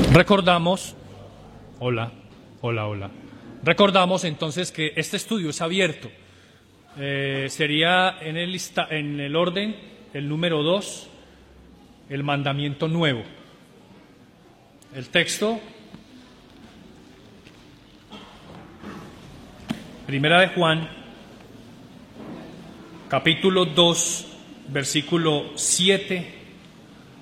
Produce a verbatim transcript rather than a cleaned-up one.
Recordamos, hola, hola, hola. Recordamos entonces que este estudio es abierto. Eh, sería en el, lista, en el orden, el número dos, el mandamiento nuevo. El texto, Primera de Juan, capítulo dos, versículo siete